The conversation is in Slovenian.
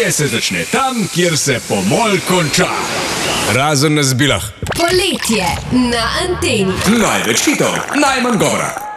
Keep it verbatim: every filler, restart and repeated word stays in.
Vse se začne tam, kjer se pomol konča. Razen na Zbilah. Poletje na Anteni. Največ hitov, najmanj govora.